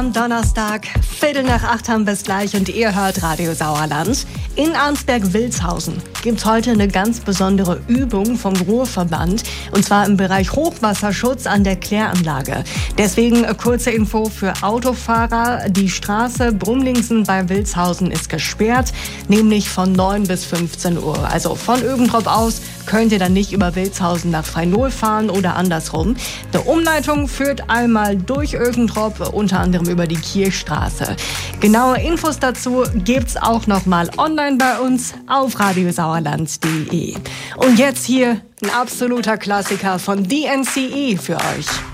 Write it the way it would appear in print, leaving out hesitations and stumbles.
Am Donnerstag, 7:45 haben wir es gleich und ihr hört Radio Sauerland. In Arnsberg-Wilshausen gibt es heute eine ganz besondere Übung vom Ruhrverband, und zwar im Bereich Hochwasserschutz an der Kläranlage. Deswegen kurze Info für Autofahrer. Die Straße Brumlingsen bei Wilshausen ist gesperrt, nämlich von 9 bis 15 Uhr. Also von Öbentrop aus könnt ihr dann nicht über Wilshausen nach Freinol fahren oder andersrum. Eine Umleitung führt einmal durch Öbentrop, unter anderem über die Kirchstraße. Genaue Infos dazu gibt's auch nochmal online bei uns auf radiosauerland.de. Und jetzt hier ein absoluter Klassiker von DNCE für euch.